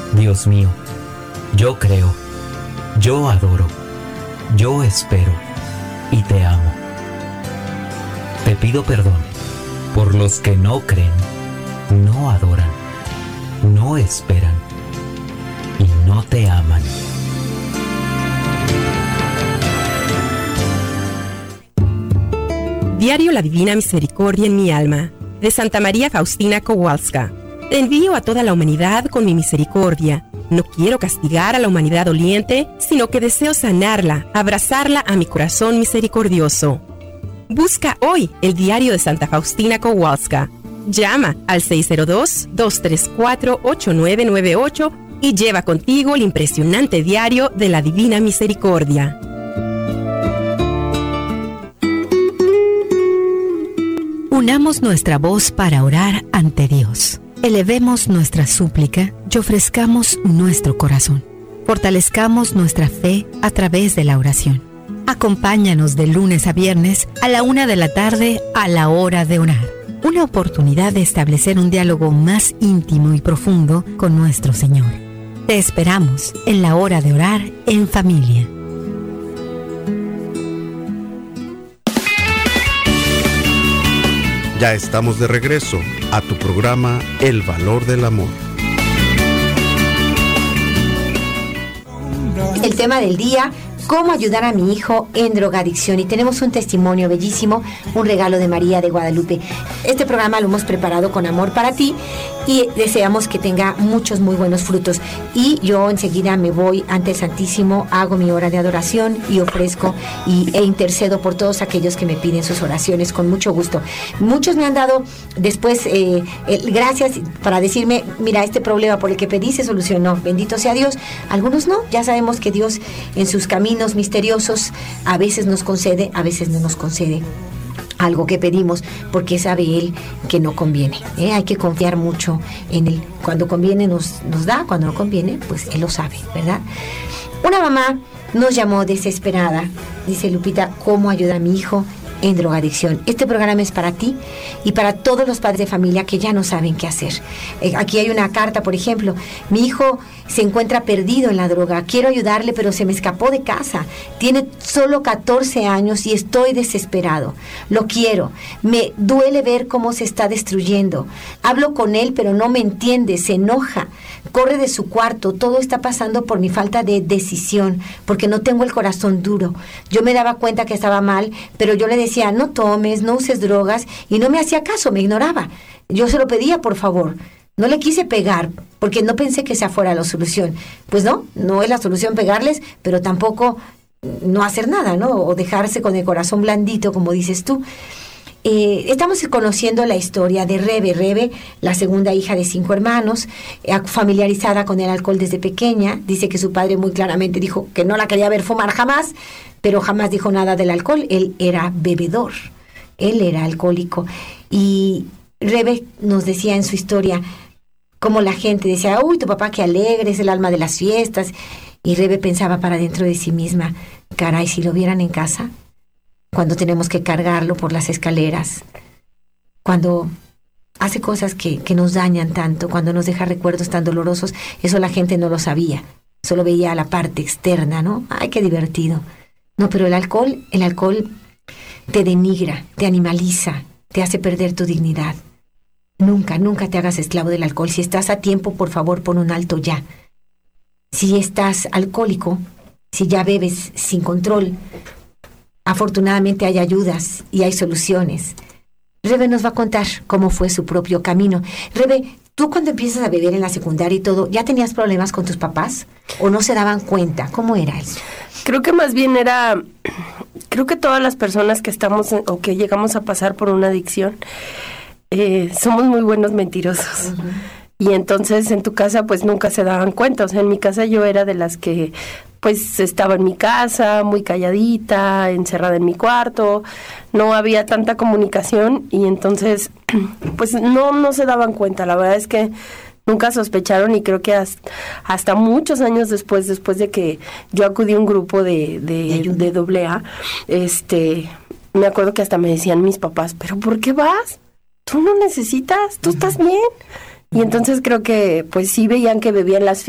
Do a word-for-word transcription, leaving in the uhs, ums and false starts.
Dios mío, yo creo, yo adoro, yo espero y te amo. Te pido perdón por los que no creen, no adoran, no esperan y no te aman. Diario La Divina Misericordia en mi alma, de Santa María Faustina Kowalska. Te envío a toda la humanidad con mi misericordia. No quiero castigar a la humanidad doliente, sino que deseo sanarla, abrazarla a mi corazón misericordioso. Busca hoy el diario de Santa Faustina Kowalska. Llama al seis cero dos, dos tres cuatro, ocho nueve nueve ocho y lleva contigo el impresionante diario de la Divina Misericordia. Unamos nuestra voz para orar ante Dios. Elevemos nuestra súplica y ofrezcamos nuestro corazón. Fortalezcamos nuestra fe a través de la oración. Acompáñanos de lunes a viernes a la una de la tarde a la hora de orar. Una oportunidad de establecer un diálogo más íntimo y profundo con nuestro Señor. Te esperamos en la hora de orar en familia. Ya estamos de regreso a tu programa El Valor del Amor. El tema del día: cómo ayudar a mi hijo en drogadicción. Y tenemos un testimonio bellísimo, un regalo de María de Guadalupe. Este programa lo hemos preparado con amor para ti y deseamos que tenga muchos muy buenos frutos. Y yo enseguida me voy ante el Santísimo, hago mi hora de adoración y ofrezco y, e intercedo por todos aquellos que me piden sus oraciones con mucho gusto. Muchos me han dado después eh, eh, gracias para decirme: mira, este problema por el que pedí se solucionó, bendito sea Dios. Algunos no, ya sabemos que Dios en sus caminos misteriosos a veces nos concede, a veces no nos concede algo que pedimos, porque sabe Él que no conviene, ¿eh? Hay que confiar mucho en Él. Cuando conviene nos, nos da, cuando no conviene, pues Él lo sabe, ¿verdad? Una mamá nos llamó desesperada, dice Lupita: ¿cómo ayuda a mi hijo en drogadicción? Este programa es para ti y para todos los padres de familia que ya no saben qué hacer. Eh, aquí hay una carta, por ejemplo: mi hijo se encuentra perdido en la droga, quiero ayudarle pero se me escapó de casa, tiene solo catorce años y estoy desesperado, lo quiero, me duele ver cómo se está destruyendo, hablo con él pero no me entiende, se enoja, corre de su cuarto, todo está pasando por mi falta de decisión, porque no tengo el corazón duro. Yo me daba cuenta que estaba mal, pero yo le decía: no tomes, no uses drogas, y no me hacía caso, me ignoraba. Yo se lo pedía, por favor. No le quise pegar, porque no pensé que esa fuera la solución. Pues no, no es la solución pegarles, pero tampoco no hacer nada, ¿no? O dejarse con el corazón blandito, como dices tú. Eh, estamos conociendo la historia de Rebe. Rebe, la segunda hija de cinco hermanos, eh, familiarizada con el alcohol desde pequeña. Dice que su padre muy claramente dijo que no la quería ver fumar jamás, pero jamás dijo nada del alcohol. Él era bebedor, él era alcohólico. Y Rebe nos decía en su historia cómo la gente decía: uy, tu papá qué alegre, es el alma de las fiestas. Y Rebe pensaba para dentro de sí misma: caray, si lo vieran en casa, cuando tenemos que cargarlo por las escaleras, cuando hace cosas que, que nos dañan tanto, cuando nos deja recuerdos tan dolorosos. Eso la gente no lo sabía, solo veía la parte externa, ¿no? Ay, qué divertido. No, pero el alcohol, el alcohol te denigra, te animaliza, te hace perder tu dignidad. Nunca, nunca te hagas esclavo del alcohol. Si estás a tiempo, por favor, pon un alto ya. Si estás alcohólico, si ya bebes sin control, afortunadamente hay ayudas y hay soluciones. Rebe nos va a contar cómo fue su propio camino. Rebe, tú cuando empiezas a beber en la secundaria y todo, ¿ya tenías problemas con tus papás? ¿O no se daban cuenta? ¿Cómo era eso? Creo que más bien era... Creo que todas las personas que estamos en, o que llegamos a pasar por una adicción, eh, somos muy buenos mentirosos. Uh-huh. Y entonces en tu casa pues nunca se daban cuenta. O sea, en mi casa yo era de las que pues estaba en mi casa, muy calladita, encerrada en mi cuarto, no había tanta comunicación y entonces pues no, no se daban cuenta. La verdad es que nunca sospecharon y creo que hasta, hasta muchos años después, después de que yo acudí a un grupo de, de, de doble A, este, me acuerdo que hasta me decían mis papás: ¿pero por qué vas? Tú no necesitas, tú estás bien. Y entonces creo que pues sí veían que bebía en las